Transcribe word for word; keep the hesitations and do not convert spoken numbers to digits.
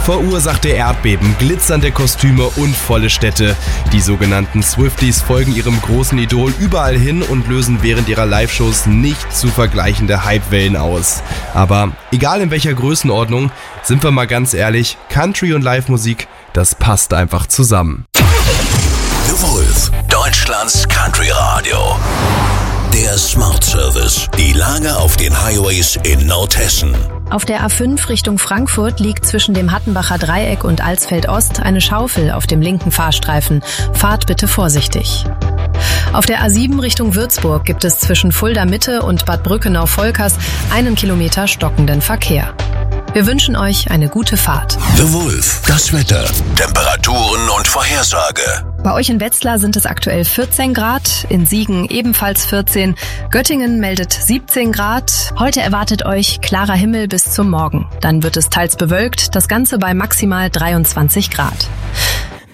Verursachte Erdbeben, glitzernde Kostüme und volle Städte. Die sogenannten Swifties folgen ihrem großen Idol überall hin und lösen während ihrer Live-Shows nicht zu vergleichende Hypewellen aus. Aber egal in welcher Größenordnung, sind wir mal ganz ehrlich, Country und Live-Musik, das passt einfach zusammen. The Wolf, Deutschlands Country Radio. Der Smart Service. Die Lage auf den Highways in Nordhessen. Auf der A fünf Richtung Frankfurt liegt zwischen dem Hattenbacher Dreieck und Alsfeld Ost eine Schaufel auf dem linken Fahrstreifen. Fahrt bitte vorsichtig. Auf der A sieben Richtung Würzburg gibt es zwischen Fulda Mitte und Bad Brückenau-Volkers einen Kilometer stockenden Verkehr. Wir wünschen euch eine gute Fahrt. The Wolf, das Wetter, Temperaturen und Vorhersage. Bei euch in Wetzlar sind es aktuell vierzehn Grad, in Siegen ebenfalls vierzehn, Göttingen meldet siebzehn Grad. Heute erwartet euch klarer Himmel bis zum Morgen. Dann wird es teils bewölkt, das Ganze bei maximal dreiundzwanzig Grad.